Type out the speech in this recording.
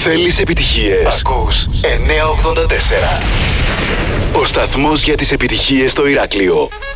Θέλεις επιτυχίες? Ακούς 984. Ο σταθμός για τις επιτυχίες στο Ηράκλειο.